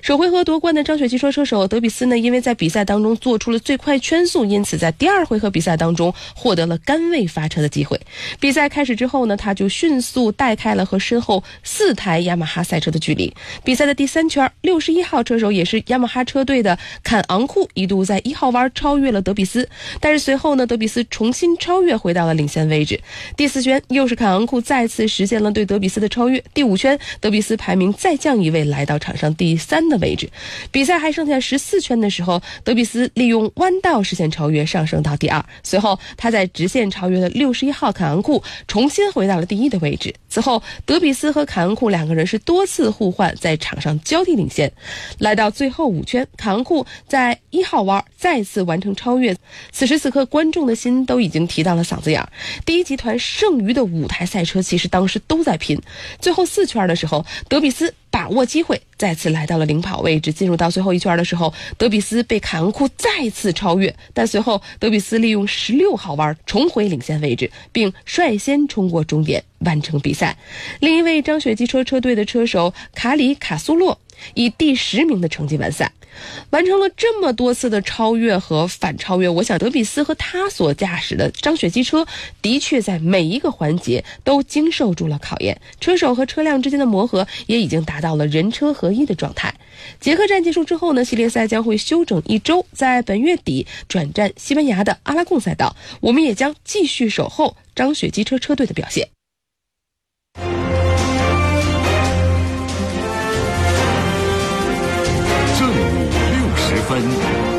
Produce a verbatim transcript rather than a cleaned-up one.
首回合夺冠的张雪机车车手德比斯呢，因为在比赛当中做出了最快圈速，因此在第二回合比赛当中获得了杆位发车的机会。比赛开始之后呢，他就迅速带开了和身后四台雅马哈赛车的距离。比赛的第三圈，六十一号车手也是雅马哈车队的坎昂库一度在一号弯超越了德比斯，但是随后呢，德比斯重新超越回到了领先位置。第四圈又是坎昂库再次实现了对德比斯的超越。第五圈，德比斯排名再降一位，来到场上第三的位置。比赛还剩下十四圈的时候，德比斯利用弯道实现超越，上升到第二。随后他在直线超越了六十一号坎昂库，重新回到了第一的位置。此后德比斯和坎昂库两个人是多次互换，在场上交替领先。来到最后五圈，坎昂库在一号弯再次完成超越。此时此刻观众的心都已经提到了嗓子眼儿。第一集团剩余的五台赛车其实当时都在拼。最后四圈的时候，德比斯把握机会再次来到了领跑位置。进入到最后一圈的时候，德比斯被坎昂库再次超越，但随后德比斯利用十六号弯重回领先位置，并率先冲过终点完成比赛。另一位张雪机车车队的车手卡里卡苏洛以第十名的成绩完赛。完成了这么多次的超越和反超越，我想德比斯和他所驾驶的张雪机车的确在每一个环节都经受住了考验，车手和车辆之间的磨合也已经达到了人车合一的状态。捷克站结束之后呢，系列赛将会休整一周，在本月底转战西班牙的阿拉贡赛道，我们也将继续守候张雪机车车队的表现。 正午六十分。